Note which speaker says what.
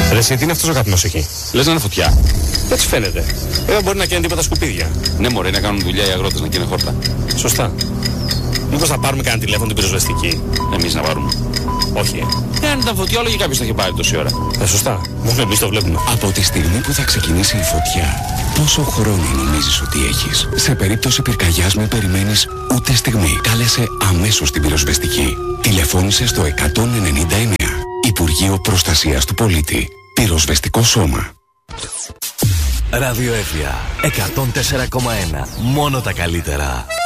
Speaker 1: Ρε εσύ, τι είναι αυτός ο καπνός εκεί?
Speaker 2: Λες να είναι φωτιά?
Speaker 1: Έτσι φαίνεται. Δεν μπορεί να κάνει τίποτα σκουπίδια.
Speaker 2: Ναι, μωρέ, να κάνουν δουλειά οι αγρότες, να καίνε χόρτα.
Speaker 1: Σωστά. Μήπως θα πάρουμε κανένα τηλέφωνο την πυροσβεστική?
Speaker 2: Εμείς να πάρουμε?
Speaker 1: Όχι.
Speaker 2: Αν ήταν φωτιά, όλο και κάποιος θα είχε πάρει τόση ώρα.
Speaker 1: Σωστά. Μόνο εμείς το βλέπουμε.
Speaker 3: Από τη στιγμή που θα ξεκινήσει η φωτιά, πόσο χρόνο νομίζεις ότι έχεις? Σε περίπτωση πυρκαγιάς μην περιμένεις ούτε στιγμή. Κάλεσε αμέσως την πυροσβεστική. Τηλεφώνησε στο 199. Υπουργείο Προστασίας του Πολίτη. Πυροσβεστικό Σώμα.
Speaker 4: Ραδιοέφυα 104,1. Μόνο τα καλύτερα.